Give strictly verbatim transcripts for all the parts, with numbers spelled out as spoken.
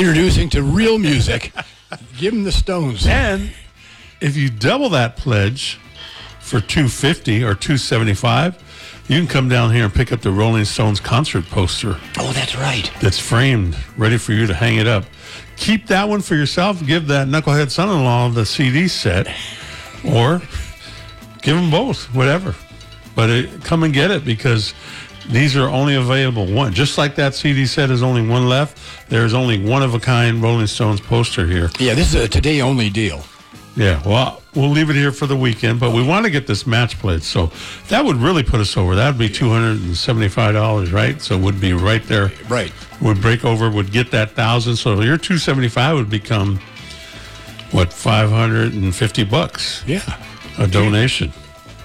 Introducing to real music. Give them the Stones. And if you double that pledge for two hundred fifty dollars or two hundred seventy-five dollars, you can come down here and pick up the Rolling Stones concert poster. Oh, that's right. That's framed, ready for you to hang it up. Keep that one for yourself. Give that knucklehead son-in-law the C D set, or give them both, whatever. But it, come and get it, because these are only available one. Just like that C D set is only one left, there's only one of a kind Rolling Stones poster here. Yeah, this is a today only deal. Yeah, well, we'll leave it here for the weekend, but we want to get this match played. So that would really put us over. That would be two hundred seventy-five dollars, right? So it would be right there. Right. Would break over, would get that one thousand. So your two hundred seventy-five dollars would become, what, five hundred fifty bucks? Yeah. A donation.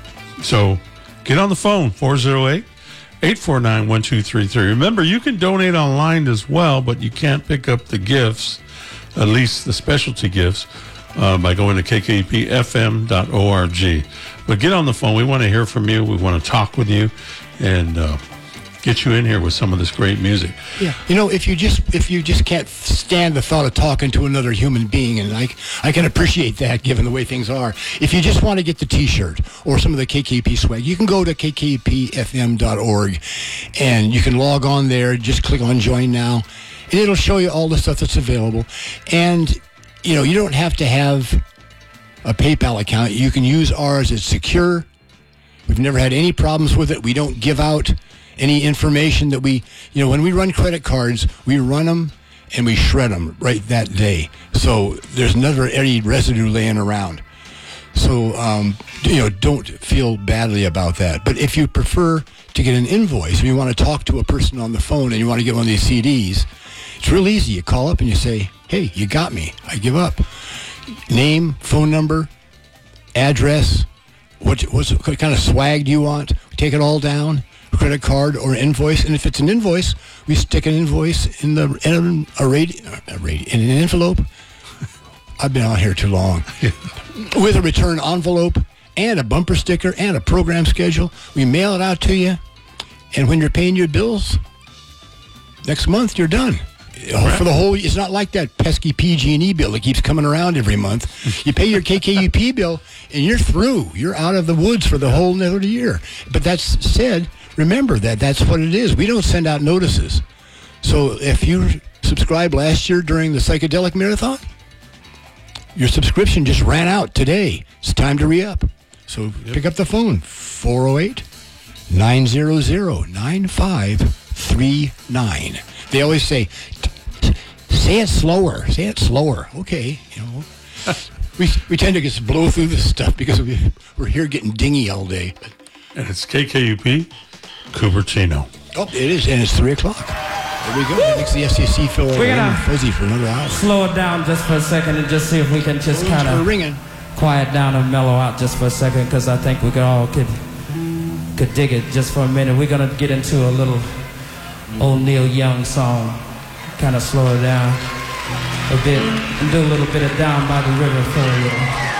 So get on the phone, four oh eight, eight four nine, one two three three. Remember, you can donate online as well, but you can't pick up the gifts, at least the specialty gifts, Uh, by going to k k p f m dot org. But get on the phone. We want to hear from you. We want to talk with you and uh, get you in here with some of this great music. Yeah. You know, if you just if you just can't stand the thought of talking to another human being, and I, I can appreciate that given the way things are. If you just want to get the T-shirt or some of the K K P swag, you can go to k k p f m dot org and you can log on there. Just click on Join Now, and it'll show you all the stuff that's available. And you know, you don't have to have a PayPal account. You can use ours. It's secure. We've never had any problems with it. We don't give out any information that we, you know, when we run credit cards, we run them and we shred them right that day. So there's never any residue laying around. So, um, you know, don't feel badly about that. But if you prefer to get an invoice, if you want to talk to a person on the phone and you want to get one of these C Ds, it's real easy. You call up and you say, hey, you got me. I give up. Name, phone number, address, what, what's, what kind of swag do you want? We take it all down, credit card or invoice. And if it's an invoice, we stick an invoice in, the, in, a, radi- a radi- in an envelope. I've been out here too long. With a return envelope and a bumper sticker and a program schedule. We mail it out to you. And when you're paying your bills, next month you're done. Right. For the whole, it's not like that pesky P G and E bill that keeps coming around every month. You pay your K K U P bill, and you're through. You're out of the woods for the whole another year. But that's said, remember that that's what it is. We don't send out notices. So if you subscribed last year during the Psychedelic Marathon, your subscription just ran out today. It's time to re-up. So yep. Pick up the phone, four oh eight, nine hundred, nine five three nine. They always say, say it slower, say it slower. Okay, you know. we we tend to just blow through this stuff because we, we're here getting dingy all day. And it's K K U P, Cupertino. Oh, it is, and it's three o'clock. There we go. That makes the S E C feel like fuzzy for another hour. Slow it down just for a second and just see if we can just kind of quiet down and mellow out just for a second, because I think we could all could, could dig it just for a minute. We're going to get into a little old Neil Young song, kind of slow it down a bit, and do a little bit of Down by the River for you.